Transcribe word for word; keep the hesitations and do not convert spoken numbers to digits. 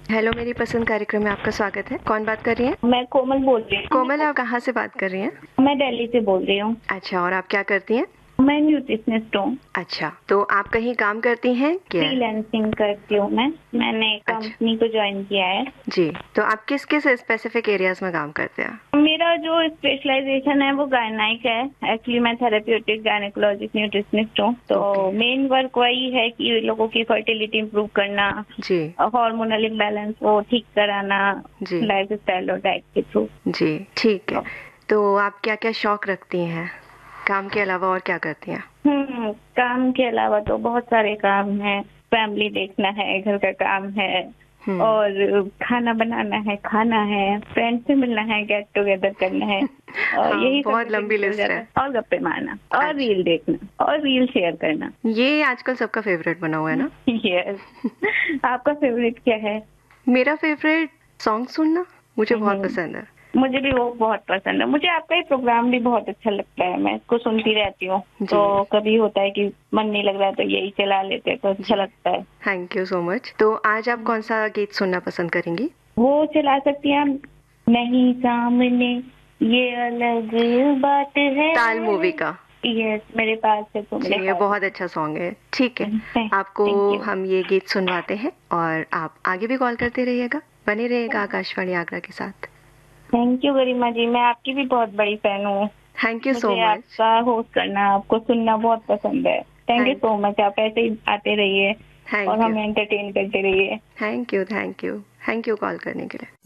Hello, मेरी पसंद कार्यक्रम में आपका स्वागत है। कौन बात कर रही हैं? मैं कोमल बोल रही हूँ। कोमल, आप कहाँ से बात कर रही हैं? मैं दिल्ली से बोल रही हूँ। अच्छा, और आप क्या करती हैं? मैं न्यूट्रिशनिस्ट हूँ। अच्छा, तो आप कहीं काम करती हैं क्या? फ्रीलांसिंग करती हूँ मैं। मैंने कंपनी को ज्वाइन किया है। जी, तो आप किस किस स्पेसिफिक एरियाज में काम करते हैं? मेरा जो स्पेशलाइजेशन है वो गायनाइक है। एक्चुअली मैं थेरेप्यूटिक गायनेकोलॉजिस्ट न्यूट्रिशनिस्ट हूँ। तो मेन वर्क वही है कि लोगों की फर्टिलिटी इम्प्रूव करना, जी, हार्मोनल इम्बैलेंस वो ठीक कराना, जी, लाइफ स्टाइल और डाइट के थ्रू। जी, ठीक है। तो आप क्या क्या शौक रखती हैं? काम के अलावा और क्या करती हैं? हम्म काम के अलावा तो बहुत सारे काम हैं। फैमिली देखना है, घर का काम है, हम्म, और खाना बनाना है, खाना है, फ्रेंड से मिलना है, गेट टुगेदर करना है, और हाँ, यही सब बहुत में दिन लंबी निकल लिस्ट जाता है। है। और गप्पे मारना, और अच्छा। रील देखना, और रील शेयर करना। ये आजकल सबका फेवरेट बना हुआ है ना? यस। आपका फेवरेट क्या है? मेरा फेवरेट सॉन्ग सुनना मुझे बहुत हम्म, पसंद है। मुझे भी वो बहुत पसंद है। मुझे आपका ही प्रोग्राम भी बहुत अच्छा लगता है। मैं इसको सुनती रहती हूँ। तो जी, कभी होता है कि मन नहीं लग रहा तो यही चला लेते हैं, तो अच्छा जी, लगता है। Thank you so much. तो आज आप कौन सा गीत सुनना पसंद करेंगी? वो चला सकती हैं आप, नहीं सामने ये अलग बात है। ताल मूवी का। यस, मेरे पास है तो जी, मेरे ये पास बहुत अच्छा सॉन्ग है। ठीक है, है। आपको थैंक यू। हम ये गीत सुनवाते हैं और आप आगे भी कॉल करते रहिएगा, बने रहिएगा आकाशवाणी आगरा के साथ। थैंक यू गरिमा जी, मैं आपकी भी बहुत बड़ी फैन हूँ। थैंक यू सो मुझे मच। आपका होस्ट करना, आपको सुनना बहुत पसंद है। Thank you thank so much. आप ऐसे ही आते रहिए और थैंक यू हमें एंटरटेन करते रहिए। Thank you thank you thank you call करने के लिए।